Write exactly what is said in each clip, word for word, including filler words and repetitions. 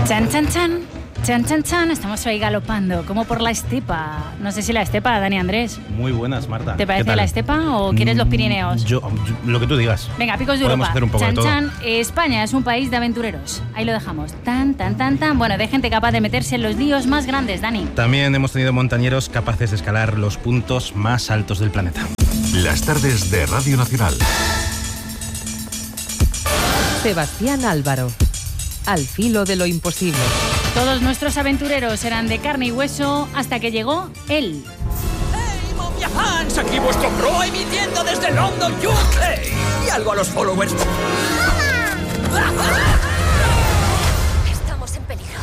Chan, chan, chan. Chan, chan, chan. Estamos hoy galopando, como por la estepa. No sé si la estepa, Dani Andrés. Muy buenas, Marta. ¿Te parece la estepa o quieres los Pirineos? Yo, yo, lo que tú digas. Venga, picos de Podemos Europa. hacer un poco chan, de todo. chan. España es un país de aventureros. Ahí lo dejamos. Tan, tan, tan, tan. Bueno, de gente capaz de meterse en los líos más grandes, Dani. También hemos tenido montañeros capaces de escalar los puntos más altos del planeta. Las tardes de Radio Nacional. Sebastián Álvaro. Al filo de lo imposible. Todos nuestros aventureros eran de carne y hueso hasta que llegó él. ¡Hey, momia fans! Aquí vuestro pro emitiendo desde London, U K. Y algo a los followers. Estamos en peligro.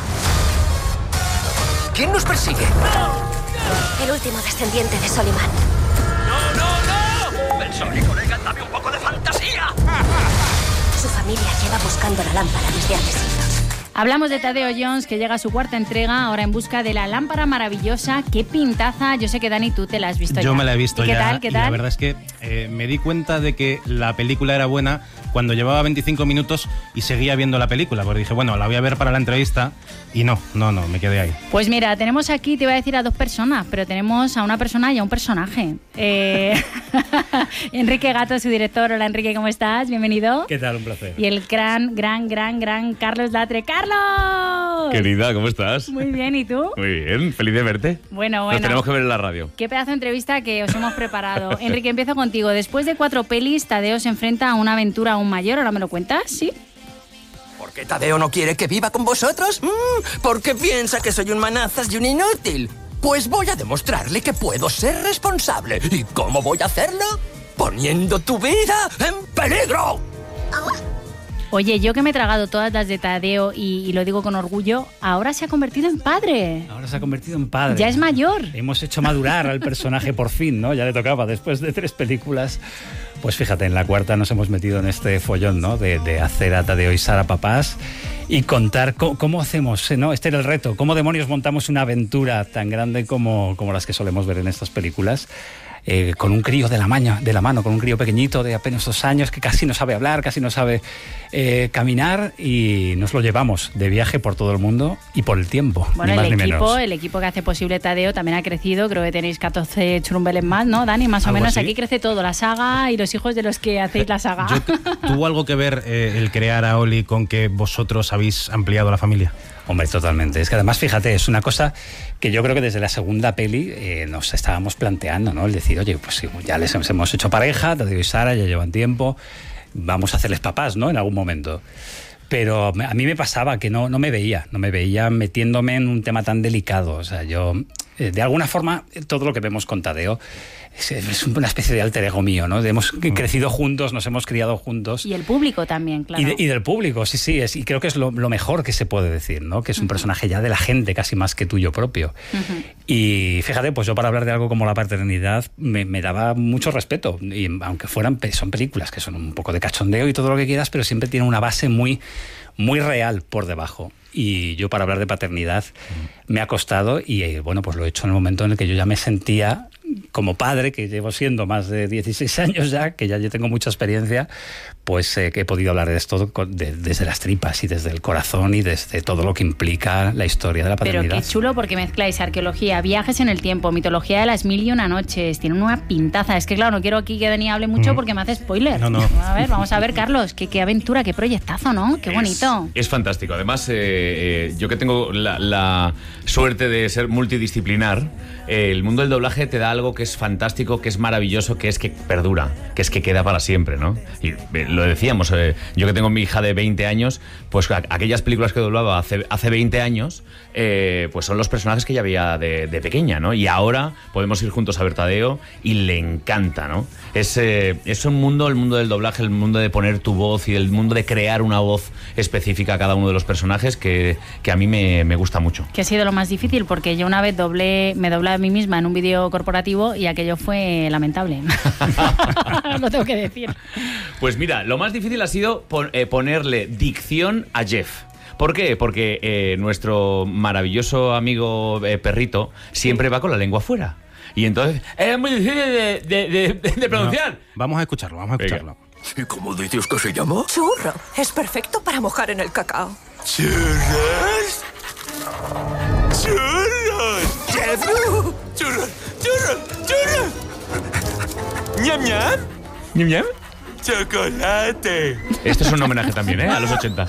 ¿Quién nos persigue? El último descendiente de Soliman. ¡No, no, no! Benson y colega, dame un poco de fantasía. Su familia lleva buscando la lámpara desde hace siglos. Hablamos de Tadeo Jones, que llega a su cuarta entrega, ahora en busca de la lámpara maravillosa. ¡Qué pintaza! Yo sé que, Dani, tú te la has visto Yo ya. me la he visto ¿Y qué ya. tal? ¿Qué y tal? la verdad es que eh, me di cuenta de que la película era buena cuando llevaba veinticinco minutos y seguía viendo la película. Porque dije, bueno, la voy a ver para la entrevista. Y no, no, no, me quedé ahí. Pues mira, tenemos aquí, te iba a decir a dos personas, pero tenemos a una persona y a un personaje. Eh... Enrique Gato, su director. Hola, Enrique, ¿cómo estás? Bienvenido. ¿Qué tal? Un placer. Y el gran, gran, gran, gran Carlos Latre. ¡Carlos! Querida, ¿cómo estás? Muy bien, ¿y tú? Muy bien, feliz de verte. Bueno, bueno. Nos tenemos que ver en la radio. Qué pedazo de entrevista que os hemos preparado. Enrique, empiezo contigo. Después de cuatro pelis, Tadeo se enfrenta a una aventura aún mayor. ¿Ahora me lo cuentas? ¿Sí? ¿Por qué Tadeo no quiere que viva con vosotros? Mm, porque piensa que soy un manazas y un inútil. Pues voy a demostrarle que puedo ser responsable. ¿Y cómo voy a hacerlo? Poniendo tu vida en peligro. Oye, yo que me he tragado todas las de Tadeo y, y lo digo con orgullo, ahora se ha convertido en padre. Ahora se ha convertido en padre. Ya es mayor. Hemos hecho madurar al personaje por fin, ¿no? Ya le tocaba, después de tres películas. Pues fíjate, en la cuarta nos hemos metido en este follón, ¿no? De, de hacer a Tadeo y Sara papás y contar cómo, cómo hacemos, ¿no? Este era el reto. ¿Cómo demonios montamos una aventura tan grande como, como las que solemos ver en estas películas? Eh, con un crío de la, maña, de la mano, con un crío pequeñito de apenas dos años que casi no sabe hablar, casi no sabe eh, caminar, y nos lo llevamos de viaje por todo el mundo y por el tiempo. Bueno, ni más el ni equipo, menos. el equipo que hace posible Tadeo también ha crecido. Creo que tenéis catorce churumbeles más, ¿no, Dani? Más o ¿Algo menos así? aquí crece todo, la saga y los hijos de los que hacéis la saga. Yo, ¿Tuvo algo que ver eh, el crear a Oli con que vosotros habéis ampliado la familia? Hombre, totalmente. Es que además, fíjate, es una cosa que yo creo que desde la segunda peli eh, nos estábamos planteando, ¿no? El decir, oye, pues sí, ya les hemos hecho pareja, Tadeo y Sara ya llevan tiempo, vamos a hacerles papás, ¿no? En algún momento. Pero a mí me pasaba que no, no me veía, no me veía metiéndome en un tema tan delicado. O sea, yo, eh, de alguna forma, todo lo que vemos con Tadeo es, es una especie de alter ego mío, ¿no? Hemos crecido juntos, nos hemos criado juntos. Y el público también, claro. Y, de, y del público, sí, sí, es, y creo que es lo, lo mejor que se puede decir, ¿no? Que es un uh-huh. personaje ya de la gente, casi más que tuyo propio. Uh-huh. Y fíjate, pues yo para hablar de algo como la paternidad me, me daba mucho respeto, y aunque fueran, son películas que son un poco de cachondeo y todo lo que quieras, pero siempre tienen una base muy, muy real por debajo. Y yo para hablar de paternidad uh-huh. me ha costado, y bueno, pues lo he hecho en el momento en el que yo ya me sentía como padre, que llevo siendo más de dieciséis años ya, que ya yo tengo mucha experiencia, pues eh, que he podido hablar de esto de, desde las tripas y desde el corazón y desde todo lo que implica la historia de la paternidad. Pero qué chulo, porque mezcláis arqueología, viajes en el tiempo, mitología de las mil y una noches. Tiene una pintaza. Es que claro, no quiero aquí que Dani hable mucho mm. porque me hace spoiler. No, no. A ver, vamos a ver, Carlos, qué, qué aventura, qué proyectazo, ¿no? Qué bonito. Es, es fantástico. Además, eh, eh, yo que tengo la, la suerte de ser multidisciplinar, eh, el mundo del doblaje te da algo que es fantástico, que es maravilloso, que es que perdura, que es que queda para siempre, ¿no? Y eh, lo decíamos, eh, yo que tengo mi hija de veinte años, pues a, aquellas películas que doblaba hace, hace veinte años, eh, pues son los personajes que ella veía de, de pequeña, ¿no? Y ahora podemos ir juntos a ver Tadeo y le encanta, ¿no? Es, eh, es un mundo, el mundo del doblaje, el mundo de poner tu voz y el mundo de crear una voz específica a cada uno de los personajes que, que a mí me, me gusta mucho. ¿Qué ha sido lo más difícil? Porque yo una vez doblé, me doblé a mí misma en un vídeo corporativo y aquello fue lamentable. Lo tengo que decir. Pues mira, lo más difícil ha sido pon, eh, ponerle dicción a Jeff. ¿Por qué? Porque eh, nuestro maravilloso amigo eh, perrito siempre va con la lengua afuera. Y entonces es muy difícil de, de, de, de pronunciar. No, vamos a escucharlo, vamos a escucharlo. ¿Y cómo dices que se llama? Churro. Es perfecto para mojar en el cacao. ¿Churros? ¡Churros! ¡Churros! ¡Churros! ¡Churros! ¡Churros! ¡Ñam, ñam! ¿Ñam, ñam? ¡Chocolate! Este es un homenaje también, ¿eh? A los ochenta.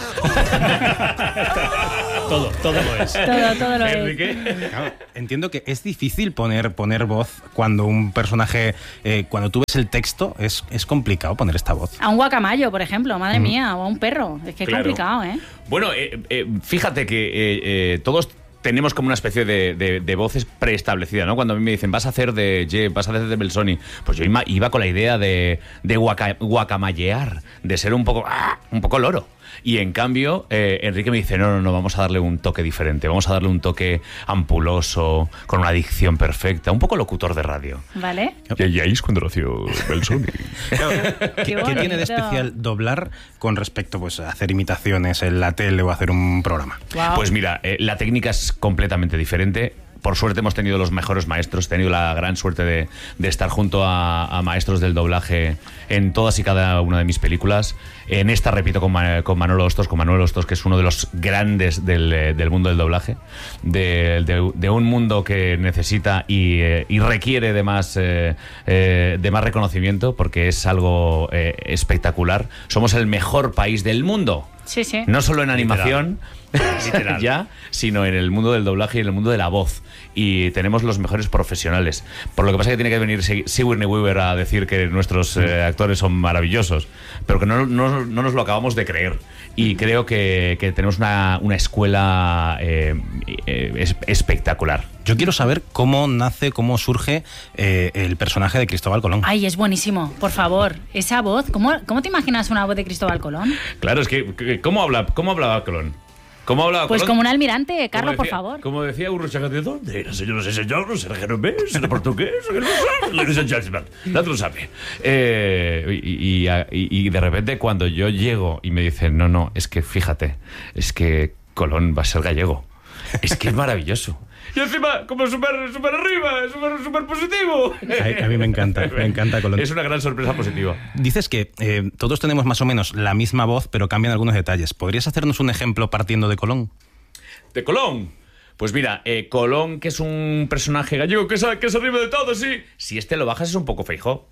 Todo, todo lo es. Todo, todo lo es. Enrique. Claro, entiendo que es difícil poner, poner voz cuando un personaje, eh, cuando tú ves el texto, es, es complicado poner esta voz. A un guacamayo, por ejemplo, madre mía, o a un perro. Es que es Claro. complicado, ¿eh? Bueno, eh, eh, fíjate que eh, eh, todos tenemos como una especie de, de, de voces preestablecida, ¿no? Cuando a mí me dicen, vas a hacer de Jeb, vas a hacer de Belzoni, pues yo iba, iba con la idea de, de guaca, guacamayear, de ser un poco, ¡ah! un poco loro. Y en cambio, eh, Enrique me dice, no, no, no, vamos a darle un toque diferente, vamos a darle un toque ampuloso, con una dicción perfecta, un poco locutor de radio. ¿Vale? Y ahí es cuando lo hacía Belzoni. ¿Qué, ¿Qué tiene de especial doblar con respecto pues, a hacer imitaciones en la tele o hacer un programa? Wow. Pues mira, eh, la técnica es completamente diferente. Por suerte hemos tenido los mejores maestros, he tenido la gran suerte de, de estar junto a, a maestros del doblaje en todas y cada una de mis películas. En esta repito con, Ma- con Manolo Ostos, con Manuel Ostos, que es uno de los grandes del, eh, del mundo del doblaje, de, de- de un mundo que necesita y, eh, y requiere de más, eh, eh, de más reconocimiento, porque es algo eh, espectacular. Somos el mejor país del mundo. Sí, sí. No solo en animación, Literal. ya, sino en el mundo del doblaje y en el mundo de la voz. Y tenemos los mejores profesionales. Por lo que pasa es que tiene que venir Si- Sigourney Weaver a decir que nuestros eh, actores son maravillosos, pero que no, no- no nos lo acabamos de creer. Y creo que, que tenemos una, una escuela eh, eh, es- espectacular. Yo quiero saber cómo nace, cómo surge eh, el personaje de Cristóbal Colón. Ay, es buenísimo, por favor. Esa voz, ¿cómo, cómo te imaginas una voz de Cristóbal Colón? Claro, es que, que- ¿cómo, habla, cómo hablaba Colón? ¿Cómo hablaba Pues Colón? como un almirante, Como Carlos, por decía- favor. Como decía Urruchaga, ¿de dónde era, señoras y señores? ¿Era genovés? ¿Era portugués? Ladies and gentlemen, nadie lo sabe. Eh, y, y- y- y de repente cuando yo llego y me dicen, no, no, es que fíjate, es que Colón va a ser gallego. Es que es maravilloso. Y encima, como súper super arriba, súper super positivo. A, a mí me encanta, me encanta Colón. Es una gran sorpresa positiva. Dices que eh, todos tenemos más o menos la misma voz, pero cambian algunos detalles. ¿Podrías hacernos un ejemplo partiendo de Colón? De Colón. Pues mira, eh, Colón, que es un personaje gallego que se, que se arriba de todo, sí. Si este lo bajas es un poco Feijó.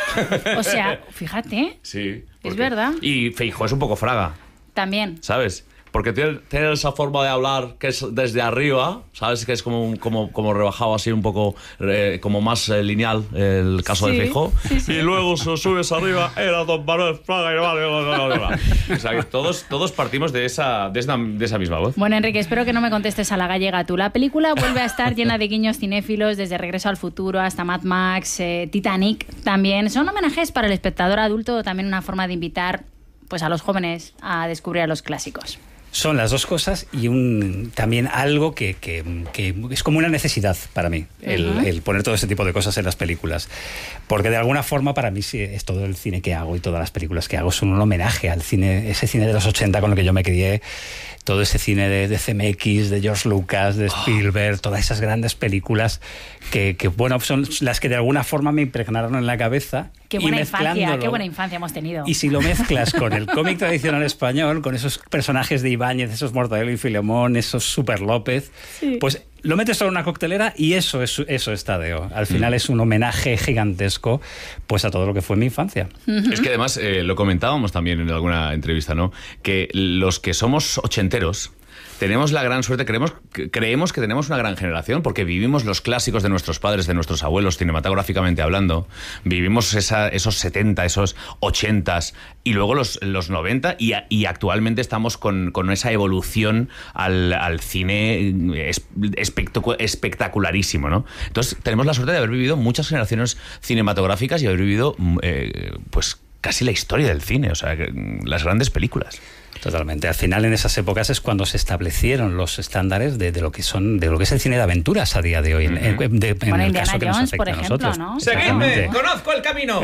O sea, fíjate, Sí. Es verdad. Y Feijó es un poco Fraga, también. ¿sabes? Porque tiene, tiene esa forma de hablar que es desde arriba, ¿sabes? Que es como, un- como, como rebajado así un poco, eh, como más eh, lineal, el caso Sí, de Feijó. sí, sí. Y luego se subes arriba, era Don Manuel Fraga y vale, vale, vale, vale. O sea, que todos, todos partimos de esa, de, esa, de esa misma voz. Bueno, Enrique, espero que no me contestes a la gallega tú. La película vuelve a estar llena de guiños cinéfilos, desde Regreso al Futuro hasta Mad Max, eh, Titanic también. Son homenajes para el espectador adulto, también una forma de invitar pues, a los jóvenes a descubrir a los clásicos. Son las dos cosas y un también algo que, que- que es como una necesidad para mí, el, Ujú. el poner todo ese tipo de cosas en las películas. Porque de alguna forma para mí sí, es todo el cine que hago y todas las películas que hago son un homenaje al cine, ese cine de los ochenta con el que yo me crié, todo ese cine de, de C M X, de George Lucas, de Spielberg, todas esas grandes películas que, que, bueno, son las que de alguna forma me impregnaron en la cabeza. Qué y buena infancia, mezclándolo- qué buena infancia hemos tenido. y si lo mezclas con el cómic tradicional español, con esos personajes de Ibáñez, esos Mortadelo y Filemón, esos Super López, pues lo metes todo en una coctelera y eso es, eso es Tadeo. Al final es un homenaje gigantesco pues a todo lo que fue mi infancia. Es que además, eh, lo comentábamos también en alguna entrevista, ¿no? Que los que somos ochenteros tenemos la gran suerte, creemos, que- creemos que tenemos una gran generación porque vivimos los clásicos de nuestros padres, de nuestros abuelos, cinematográficamente hablando. Vivimos esa- esos setenta, esos ochenta y luego los, los noventa y, a- y actualmente estamos con, con esa evolución al, al cine es- espectacu- espectacularísimo, ¿no? Entonces tenemos la suerte de haber vivido muchas generaciones cinematográficas y haber vivido mm, eh, pues casi la historia del cine, o sea, que, mm, las grandes películas. Totalmente. Al final, en esas épocas es cuando se establecieron los estándares de, de lo que son, de lo que es el cine de aventuras a día de hoy. En, en- de- en Bueno, el Indiana caso que nos Jones, afecta por a ejemplo, nosotros. ¿no? Exactamente. conozco el camino.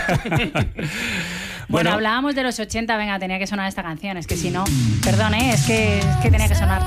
Bueno, Bueno. hablábamos de los ochenta, venga, tenía que sonar esta canción, es que si no, perdón, ¿eh? es, que, es que tenía que sonar.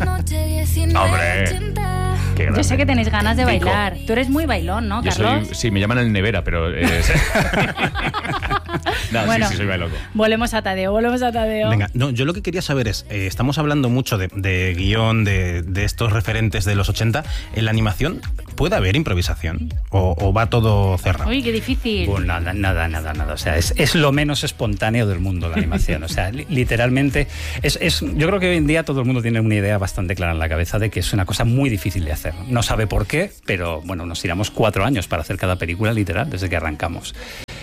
Hombre, qué Yo grande. sé que tenéis ganas de Tico. bailar. Tú eres muy bailón, ¿no, Yo Carlos? soy, sí, me llaman el nevera, pero... eh, No, Bueno, sí, sí, soy muy loco. Volvemos a Tadeo, volvemos a Tadeo. Venga, no, yo lo que quería saber es, eh, estamos hablando mucho de, de guión, de, de estos referentes de los ochenta. ¿En la animación puede haber improvisación? ¿O, o va todo cerrado? Uy, qué difícil. Bueno, nada, nada, nada, nada. O sea, es, es lo menos espontáneo del mundo la animación. O sea, li- literalmente, es, es, yo creo que hoy en día todo el mundo tiene una idea bastante clara en la cabeza de que es una cosa muy difícil de hacer. No sabe por qué, pero bueno, nos tiramos cuatro años para hacer cada película, literal, desde que arrancamos.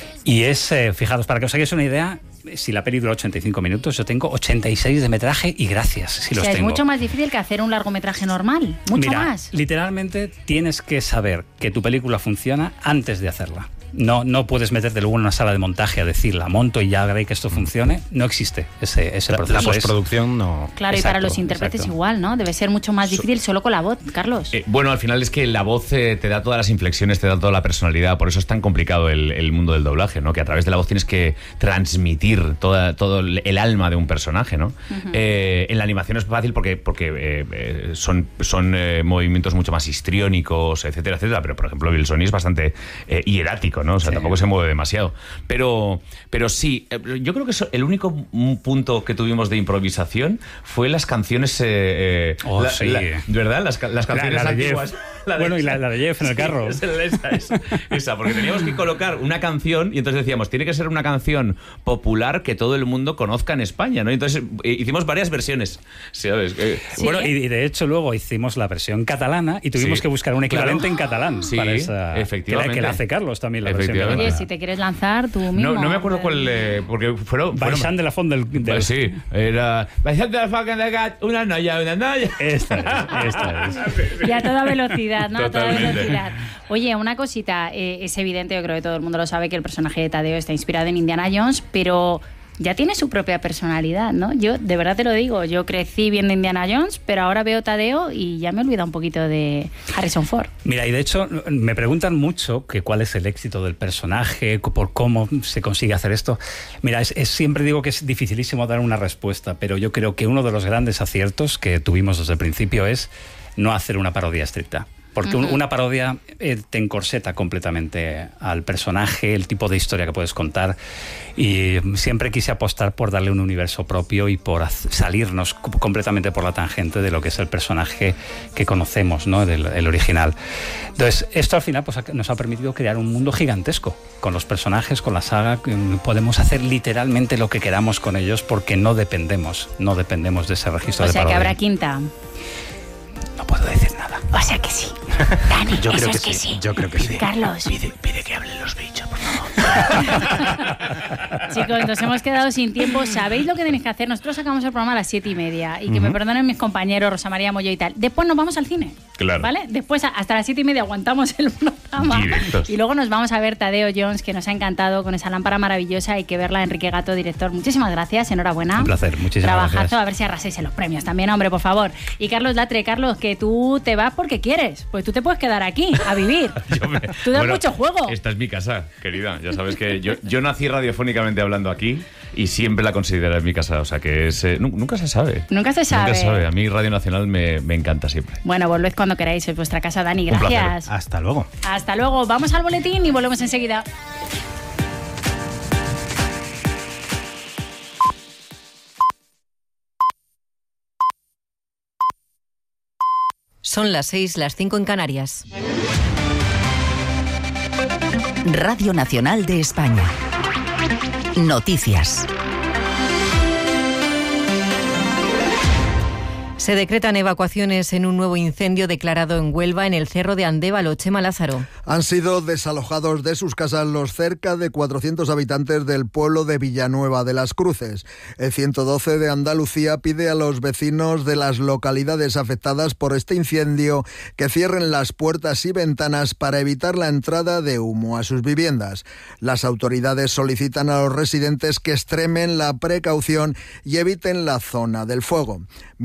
Y es, eh, fijaros, para que os hagáis una idea, si la peli dura ochenta y cinco minutos, yo tengo ochenta y seis de metraje y gracias, si O los sea, es tengo. mucho más difícil que hacer un largometraje normal. Mucho Mira, más. literalmente tienes que saber que tu película funciona antes de hacerla. No, no puedes meterte luego en una sala de montaje a decir, la monto y ya haré que esto funcione. No existe ese, ese La, proceso. la Es- postproducción no... Claro, y para Exacto, los intérpretes exacto. igual, ¿no? Debe ser mucho más difícil solo con la voz, Carlos. Eh, bueno, al final es que la voz eh, te da todas las inflexiones, te da toda la personalidad, por eso es tan complicado el, el mundo del doblaje, ¿no? Que a través de la voz tienes que transmitir toda, todo el alma de un personaje, ¿no? Uh-huh. eh, en la animación es fácil porque, porque eh, eh, son, son eh, movimientos mucho más histriónicos, etcétera, etcétera, pero por ejemplo Bill Sonny es bastante eh, hierático, ¿no? O sea, sí. tampoco se mueve demasiado. Pero, pero sí, eh, yo creo que eso, el único punto que tuvimos de improvisación fue las canciones... Eh, eh, oh, la, sí. la, ¿verdad? Las, las canciones la, la antiguas. La bueno, y la, la de Jeff en el sí, carro. Esa, esa, esa, esa, porque teníamos que colocar una canción y entonces decíamos, tiene que ser una canción popular que todo el mundo conozca en España, ¿no? Y entonces eh, hicimos varias versiones, ¿sabes? Eh, sí. Bueno, y, y de hecho luego hicimos la versión catalana y tuvimos sí. que buscar un equivalente claro. en catalán sí, para esa... efectivamente. Que la, que la hace Carlos también, la versión Oye, si te quieres lanzar tú mismo. No, no me acuerdo cuál... Eh, porque fueron... Baixán de la Font del... del... Pues sí, era... Baixán de la Font del Gat, una noia, una noia. Esta es, esta es. Y a toda velocidad, ¿no? Totalmente. A toda velocidad. Oye, una cosita, eh, es evidente, yo creo que todo el mundo lo sabe, que el personaje de Tadeo está inspirado en Indiana Jones, pero ya tiene su propia personalidad, ¿no? Yo, de verdad te lo digo, yo crecí viendo Indiana Jones, pero ahora veo Tadeo y ya me he olvidado un poquito de Harrison Ford. Mira, y de hecho me preguntan mucho que cuál es el éxito del personaje, por cómo se consigue hacer esto. Mira, es, es, siempre digo que es dificilísimo dar una respuesta, pero yo creo que uno de los grandes aciertos que tuvimos desde el principio es no hacer una parodia estricta. Porque uh-huh. una parodia eh, te encorseta completamente al personaje, el tipo de historia que puedes contar. Y siempre quise apostar por darle un universo propio y por salirnos completamente por la tangente de lo que es el personaje que conocemos, ¿no? Del el original. Entonces, esto al final pues, nos ha permitido crear un mundo gigantesco. Con los personajes, con la saga, podemos hacer literalmente lo que queramos con ellos porque no dependemos, no dependemos de ese registro o de sea, parodia. que habrá quinta. No puedo decir nada. O sea que sí. Dani, yo creo eso que, es que sí. sí. Yo creo que sí. Carlos. Pide, pide que hablen los bichos, por favor. Chicos, nos hemos quedado sin tiempo. ¿Sabéis lo que tenéis que hacer? Nosotros acabamos el programa a las siete y media. Y que uh-huh. me perdonen mis compañeros, Rosa María Moyo y tal. Después nos vamos al cine. Claro. ¿Vale? Después hasta las siete y media aguantamos el programa. Directos. Y luego nos vamos a ver Tadeo Jones, que nos ha encantado con esa lámpara maravillosa. Hay que verla, Enrique Gato, director. Muchísimas gracias, enhorabuena. Un placer, muchísimas Trabajazo, gracias. a ver si arraséis en los premios también, hombre, por favor. Y Carlos Latre, Carlos, que tú te vas porque quieres. Pues tú te puedes quedar aquí a vivir. me... Tú das bueno, mucho juego. Esta es mi casa, querida. Ya sabes que yo, yo nací radiofónicamente hablando aquí y siempre la consideré mi casa. O sea que es, eh, nunca se sabe. Nunca se sabe. Nunca se sabe. A mí Radio Nacional me, me encanta siempre. Bueno, volved cuando queráis. Es vuestra casa, Dani. Gracias. Hasta luego. Hasta luego. Vamos al boletín y volvemos enseguida. Son las seis, las cinco en Canarias. Radio Nacional de España. Noticias. Se decretan evacuaciones en un nuevo incendio declarado en Huelva, en el Cerro de Andévalo. Chema Lázaro. Han sido desalojados de sus casas los cerca de cuatrocientos habitantes del pueblo de Villanueva de las Cruces. El ciento doce de Andalucía pide a los vecinos de las localidades afectadas por este incendio que cierren las puertas y ventanas para evitar la entrada de humo a sus viviendas. Las autoridades solicitan a los residentes que extremen la precaución y eviten la zona del fuego. Mientras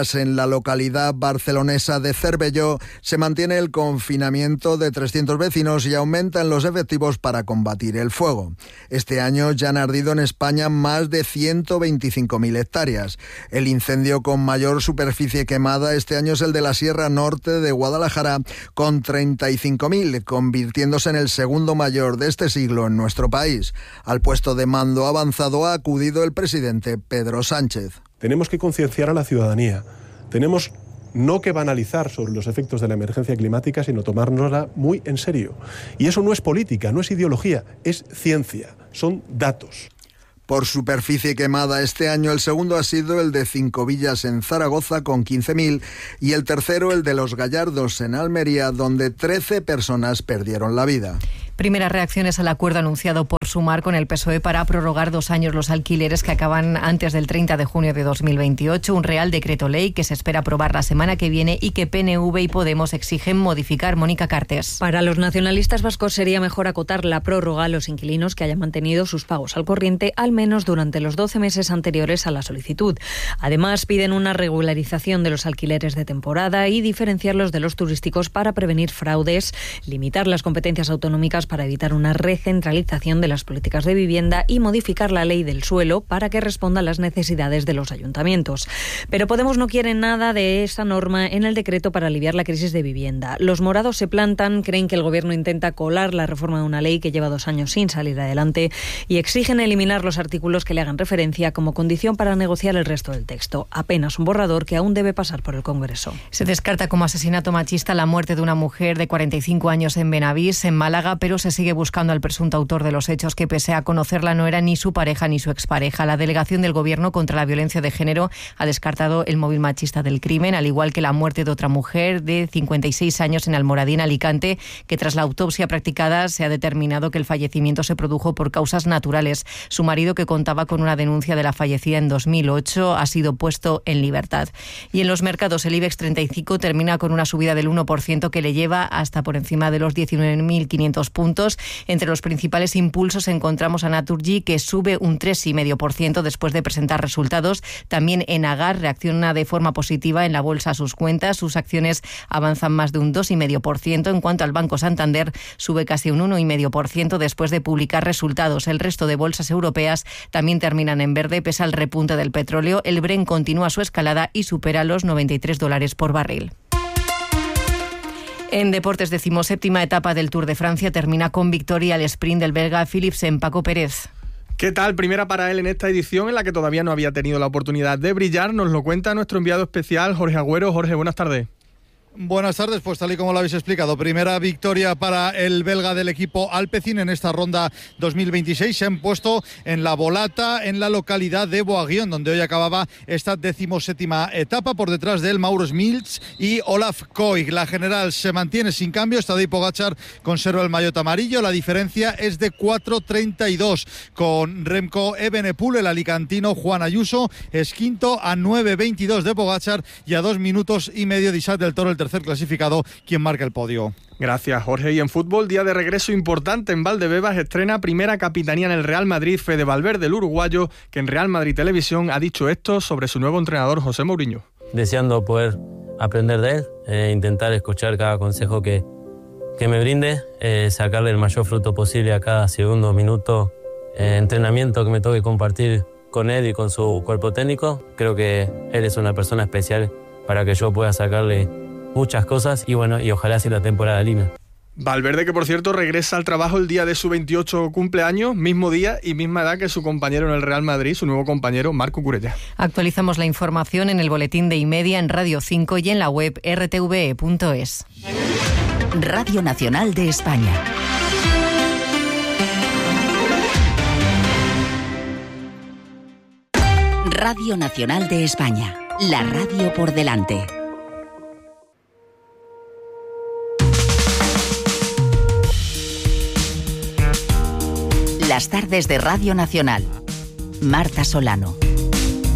mientras en la localidad barcelonesa de Cervelló se mantiene el confinamiento de trescientos vecinos y aumentan los efectivos para combatir el fuego. Este año ya han ardido en España más de ciento veinticinco mil hectáreas. El incendio con mayor superficie quemada este año es el de la Sierra Norte de Guadalajara, con treinta y cinco mil, convirtiéndose en el segundo mayor de este siglo en nuestro país. Al puesto de mando avanzado ha acudido el presidente Pedro Sánchez. Tenemos que concienciar a la ciudadanía. Tenemos no que banalizar sobre los efectos de la emergencia climática, sino tomárnosla muy en serio. Y eso no es política, no es ideología, es ciencia, son datos. Por superficie quemada este año, el segundo ha sido el de Cinco Villas en Zaragoza con quince mil y el tercero el de Los Gallardos en Almería, donde trece personas perdieron la vida. Primeras reacciones al acuerdo anunciado por Sumar con el P S O E para prorrogar dos años los alquileres que acaban antes del treinta de junio de dos mil veintiocho. Un Real Decreto Ley que se espera aprobar la semana que viene y que P N V y Podemos exigen modificar. Mónica Cartes. Para los nacionalistas vascos sería mejor acotar la prórroga a los inquilinos que hayan mantenido sus pagos al corriente al menos durante los doce meses anteriores a la solicitud. Además, piden una regularización de los alquileres de temporada y diferenciarlos de los turísticos para prevenir fraudes, limitar las competencias autonómicas para evitar una recentralización de las políticas de vivienda y modificar la ley del suelo para que responda a las necesidades de los ayuntamientos. Pero Podemos no quiere nada de esa norma en el decreto para aliviar la crisis de vivienda. Los morados se plantan, creen que el Gobierno intenta colar la reforma de una ley que lleva dos años sin salir adelante y exigen eliminar los artículos que le hagan referencia como condición para negociar el resto del texto. Apenas un borrador que aún debe pasar por el Congreso. Se descarta como asesinato machista la muerte de una mujer de cuarenta y cinco años en Benavís, en Málaga, pero se sigue buscando al presunto autor de los hechos, que pese a conocerla no era ni su pareja ni su expareja. La delegación del Gobierno contra la violencia de género ha descartado el móvil machista del crimen, al igual que la muerte de otra mujer de cincuenta y seis años en Almoradí, en Alicante, que tras la autopsia practicada se ha determinado que el fallecimiento se produjo por causas naturales. Su marido, que contaba con una denuncia de la fallecida en dos mil ocho, ha sido puesto en libertad. Y en los mercados, el IBEX treinta y cinco termina con una subida del uno por ciento que le lleva hasta por encima de los diecinueve mil quinientos puntos. Entre los principales impulsos encontramos a Naturgy, que sube un tres coma cinco por ciento después de presentar resultados. También Enagar reacciona de forma positiva en la bolsa a sus cuentas. Sus acciones avanzan más de un dos coma cinco por ciento. En cuanto al Banco Santander, sube casi un uno coma cinco por ciento después de publicar resultados. El resto de bolsas europeas también terminan en verde pese al repunte del petróleo. El Brent continúa su escalada y supera los noventa y tres dólares por barril. En deportes, decimoséptima etapa del Tour de Francia termina con victoria al sprint del belga Philipsen. Paco Pérez. ¿Qué tal? Primera para él en esta edición en la que todavía no había tenido la oportunidad de brillar. Nos lo cuenta nuestro enviado especial, Jorge Agüero. Jorge, buenas tardes. Buenas tardes, pues tal y como lo habéis explicado, primera victoria para el belga del equipo Alpecin en esta ronda dos mil veintiséis. Se han puesto en la volata en la localidad de Boaguión, donde hoy acababa esta decimoséptima etapa. Por detrás de él, Mauro Smilts y Olaf Koig. La general se mantiene sin cambio. Tadej Pogačar conserva el maillot amarillo. La diferencia es de cuatro treinta y dos. Con Remco Evenepoel, el alicantino Juan Ayuso es quinto a nueve veintidós de Pogačar y a dos minutos y medio de Isaac del Toro, el tercer clasificado, quien marca el podio. Gracias, Jorge. Y en fútbol, día de regreso importante en Valdebebas, estrena primera capitanía en el Real Madrid Fede Valverde, el uruguayo, que en Real Madrid Televisión ha dicho esto sobre su nuevo entrenador José Mourinho. Deseando poder aprender de él, eh, intentar escuchar cada consejo que, que me brinde, eh, sacarle el mayor fruto posible a cada segundo, minuto, eh, entrenamiento que me toque compartir con él y con su cuerpo técnico. Creo que él es una persona especial para que yo pueda sacarle muchas cosas y bueno, y ojalá sea la temporada linda. Valverde, que por cierto regresa al trabajo el día de su veintiocho cumpleaños, mismo día y misma edad que su compañero en el Real Madrid, su nuevo compañero Marco Curella. Actualizamos la información en el boletín de Imedia, en Radio cinco y en la web r t v e punto es. Radio Nacional de España. Radio Nacional de España, la radio por delante. Las tardes de Radio Nacional. Marta Solano.